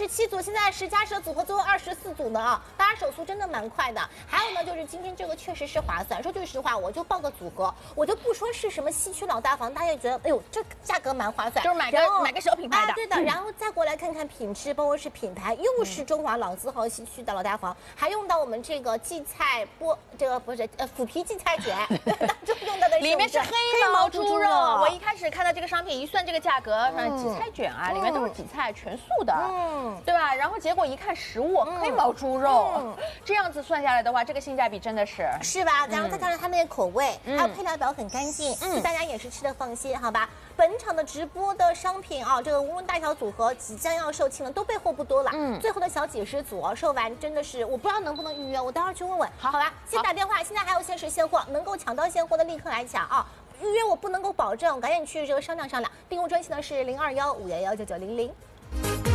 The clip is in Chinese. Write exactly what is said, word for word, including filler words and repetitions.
十七组，现在十加十的组合最后二十四组呢啊，大家手速真的蛮快的。还有呢，就是今天这个确实是划算。说句实话，我就报个组合，我就不说是什么西区老大房，大家也觉得哎呦这价格蛮划算， 就是买个买个小品牌的、 啊，对的。然后再过来看看品质，包括是品牌，又是中华老字号西区的老大房，还用到我们这个荠菜剥，这个不是呃腐皮荠菜卷，当中用到的里面是黑毛猪肉。我一开始看到这个商品，一算这个价格，嗯，荠菜卷啊，里面都是荠菜，全素的，嗯，对吧？然后结果一看实物，黑毛猪肉，这样子算下来的话，这个性价比真的是是吧？然后再看看它那个口味，还有配料表很干净，嗯，大家也是吃的放心，好吧？本场的直播的商品啊，这个无论大小组合即将要售罄了，都备货不多了。嗯，最后的小几十组哦，售完真的是我不知道能不能预约，我待会儿去问问。好，好吧，先打电话，现在还有限时现货，能够抢到现货的立刻来抢啊！预约我不能够保证，赶紧去这个商量商量。订购专线呢是零二幺五幺幺九九零零。